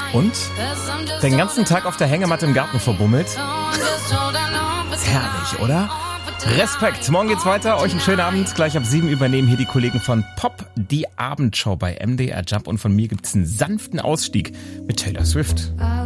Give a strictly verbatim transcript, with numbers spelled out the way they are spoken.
Und? Den ganzen Tag auf der Hängematte im Garten verbummelt? Herrlich, oder? Respekt. Morgen geht's weiter. Euch einen schönen Abend. Gleich ab sieben übernehmen hier die Kollegen von Pop die Abendshow bei M D R Jump. Und von mir gibt's einen sanften Ausstieg mit Taylor Swift.